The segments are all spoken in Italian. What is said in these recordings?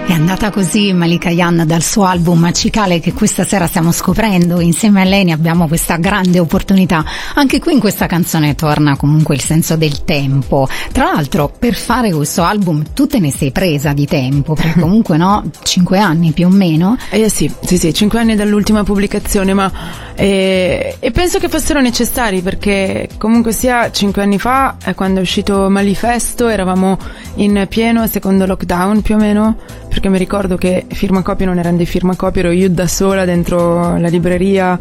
È andata così Malika Ayane dal suo album Cicale, che questa sera stiamo scoprendo. Insieme a lei ne abbiamo questa grande opportunità. Anche qui in questa canzone torna comunque il senso del tempo. Tra l'altro, per fare questo album tu te ne sei presa di tempo, perché comunque 5 anni più o meno. Sì, 5 anni dall'ultima pubblicazione, ma e penso che fossero necessari, perché comunque sia 5 anni fa, quando è uscito Manifesto, eravamo in pieno secondo lockdown più o meno, perché mi ricordo che firmacopie non erano dei firmacopie, ero io da sola dentro la libreria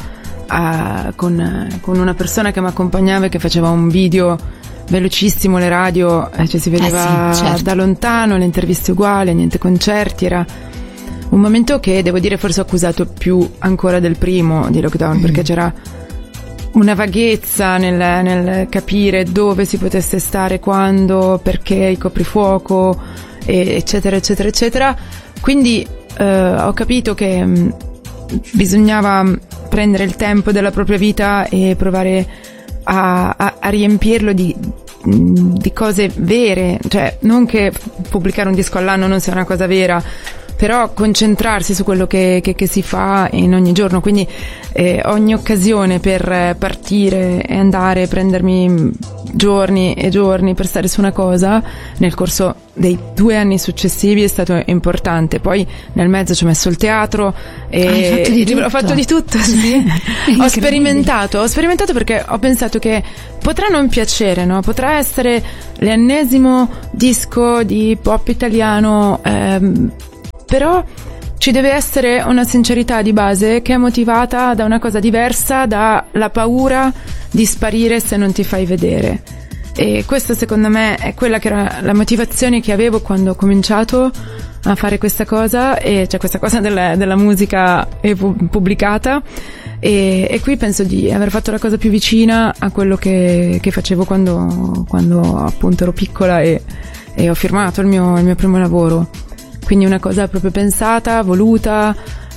con una persona che mi accompagnava e che faceva un video velocissimo, le radio, cioè si vedeva certo, da lontano, le interviste uguali, niente concerti, era un momento che devo dire forse ho accusato più ancora del primo di lockdown, perché c'era una vaghezza nel capire dove si potesse stare, quando, perché il coprifuoco, eccetera eccetera eccetera. Quindi ho capito che bisognava prendere il tempo della propria vita e provare a riempirlo di cose vere, cioè non che pubblicare un disco all'anno non sia una cosa vera, però concentrarsi su quello che si fa in ogni giorno. Quindi ogni occasione per partire e andare, prendermi giorni e giorni per stare su una cosa nel corso dei 2 anni successivi è stato importante. Poi nel mezzo ci ho messo il teatro e ho fatto di tutto, sì. Ho sperimentato perché ho pensato che potrà non piacere, no? Potrà essere l'ennesimo disco di pop italiano, però ci deve essere una sincerità di base che è motivata da una cosa diversa, dalla paura di sparire se non ti fai vedere. E questa secondo me è quella che era la motivazione che avevo quando ho cominciato a fare questa cosa, e cioè questa cosa della musica pubblicata, e qui penso di aver fatto la cosa più vicina a quello che facevo quando appunto ero piccola e ho firmato il mio primo lavoro. Quindi una cosa proprio pensata, voluta,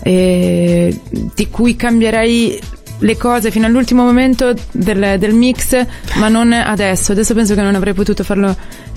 di cui cambierei le cose fino all'ultimo momento del mix, ma non adesso. Adesso penso che non avrei potuto farlo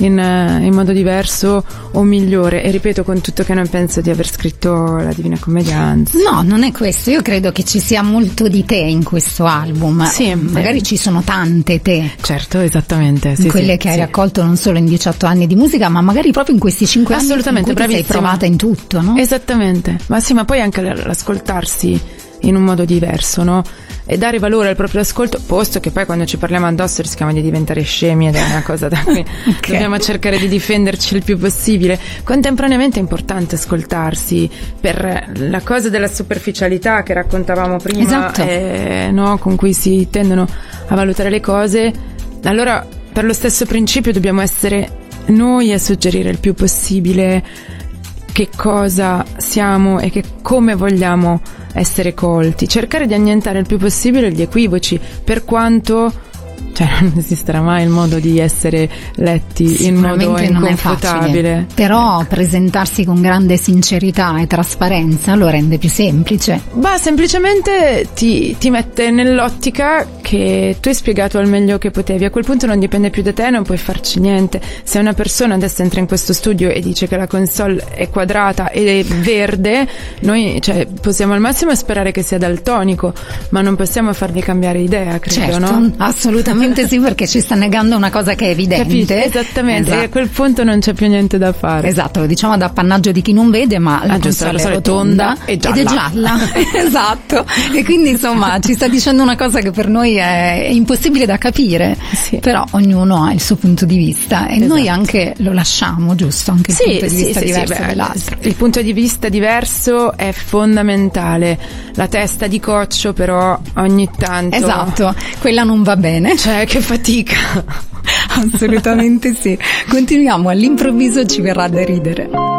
in modo diverso o migliore, e ripeto, con tutto che non penso di aver scritto la Divina Commedia, anzi. No, non è questo, io credo che ci sia molto di te in questo album. Sì, magari ci sono tante te. Certo, esattamente, sì, quelle che hai raccolto non solo in 18 anni di musica, ma magari proprio in questi 5 anni in cui ti sei provata in tutto, no? Esattamente, ma sì, ma poi anche l'ascoltarsi in un modo diverso, no? E dare valore al proprio ascolto, posto che poi quando ci parliamo addosso rischiamo di diventare scemi, ed è una cosa da cui dobbiamo cercare di difenderci il più possibile. Contemporaneamente è importante ascoltarsi per la cosa della superficialità che raccontavamo prima, esatto, no? Con cui si tendono a valutare le cose. Allora, per lo stesso principio dobbiamo essere noi a suggerire il più possibile che cosa siamo e come vogliamo essere colti, cercare di annientare il più possibile gli equivoci, per quanto non esisterà mai il modo di essere letti in modo inconfutabile, però presentarsi con grande sincerità e trasparenza lo rende più semplice. Semplicemente ti mette nell'ottica che tu hai spiegato al meglio che potevi. A quel punto non dipende più da te, non puoi farci niente. Se una persona adesso entra in questo studio e dice che la console è quadrata e verde, noi possiamo al massimo sperare che sia daltonico, ma non possiamo fargli cambiare idea, credo. Certo, no? Assolutamente sì, perché ci sta negando una cosa che è evidente. Capite? Esattamente, esatto. E a quel punto non c'è più niente da fare. Esatto, lo diciamo ad appannaggio di chi non vede, ma la console è rotonda ed è gialla. Esatto, e quindi insomma ci sta dicendo una cosa che per noi è impossibile da capire, sì, però ognuno ha il suo punto di vista, e esatto, noi anche lo lasciamo, giusto? Anche il punto di vista diverso dell'altro. Il punto di vista diverso è fondamentale. La testa di coccio però ogni tanto, esatto, quella non va bene. Che fatica. Assolutamente sì. Continuiamo, all'improvviso ci verrà da ridere.